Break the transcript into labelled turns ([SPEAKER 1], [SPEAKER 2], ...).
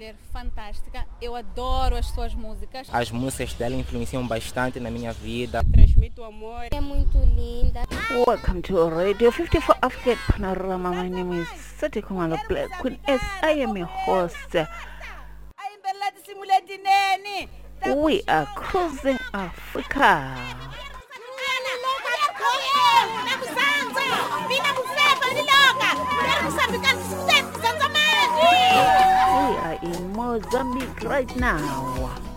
[SPEAKER 1] mulher fantástica. Eu adoro as suas músicas.
[SPEAKER 2] As músicas dela influenciam bastante na minha vida.
[SPEAKER 3] Transmite o amor.
[SPEAKER 4] É muito linda.
[SPEAKER 5] Welcome to Radio 54 Africa Panorama. My name is Sati Kumalo Black Queen as I am your host. We are cruising Africa. We are in Mozambique right now.